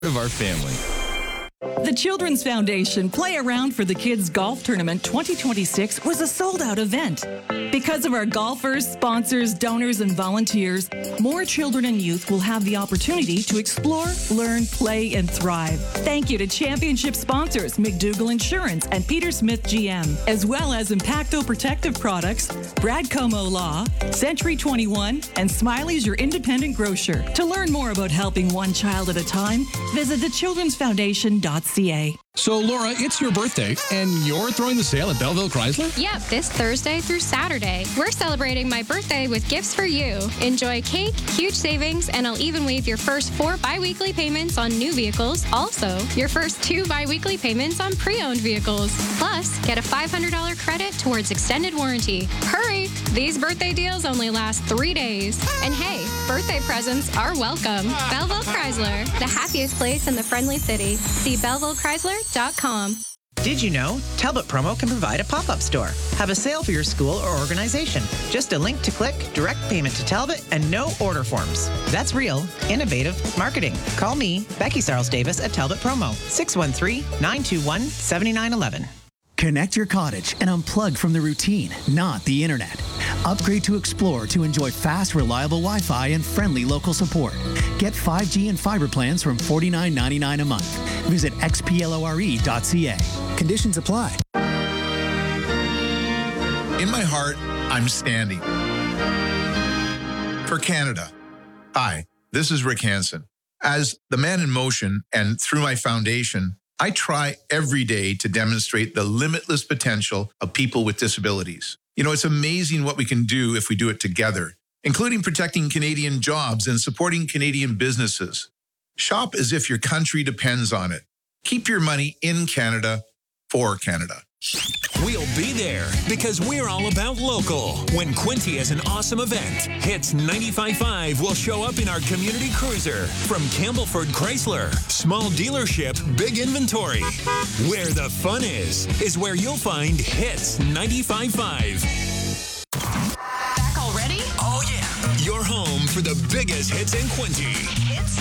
of our family. The Children's Foundation Play Around for the Kids Golf Tournament 2026 was a sold-out event. Because of our golfers, sponsors, donors, and volunteers, more children and youth will have the opportunity to explore, learn, play, and thrive. Thank you to championship sponsors McDougall Insurance and Peter Smith GM, as well as Impacto Protective Products, Brad Como Law, Century 21, and Smiley's Your Independent Grocer. To learn more about helping one child at a time, visit thechildrensfoundation.ca. So, Laura, it's your birthday, and you're throwing the sale at Belleville Chrysler? Yep, this Thursday through Saturday. We're celebrating my birthday with gifts for you. Enjoy cake, huge savings, and I'll even waive your first 4 bi-weekly payments on new vehicles. Also, your first 2 bi-weekly payments on pre-owned vehicles. Plus, get a $500 credit towards extended warranty. Hurry! These birthday deals only last 3 days. And hey, birthday presents are welcome. Belleville Chrysler, the happiest place in the friendly city. See BellevilleChrysler.com. Did you know Talbot Promo can provide a pop-up store? Have a sale for your school or organization. Just a link to click, direct payment to Talbot, and no order forms. That's real, innovative marketing. Call me, Becky Sarles Davis at Talbot Promo, 613-921-7911. Connect your cottage and unplug from the routine, not the internet. Upgrade to Explore to enjoy fast, reliable Wi-Fi and friendly local support. Get 5G and fiber plans from $49.99 a month. Visit xplore.ca. Conditions apply. In my heart, I'm standing for Canada. Hi, this is Rick Hansen. As the man in motion and through my foundation, I try every day to demonstrate the limitless potential of people with disabilities. You know, it's amazing what we can do if we do it together, including protecting Canadian jobs and supporting Canadian businesses. Shop as if your country depends on it. Keep your money in Canada for Canada. We'll be there because we're all about local. When Quinty has an awesome event, Hits 95.5 will show up in our community cruiser. From Campbellford Chrysler, small dealership, big inventory. Where the fun is where you'll find Hits 95.5. Back already? Oh, yeah. Your home for the biggest hits in Quinty.